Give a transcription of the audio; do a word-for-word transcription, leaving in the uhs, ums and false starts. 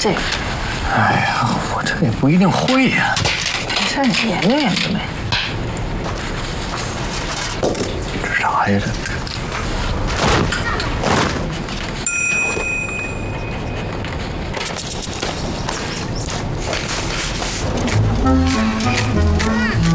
这个。 哎呀，我这也不一定会呀。 没事，你研究研究呗。 这啥呀这？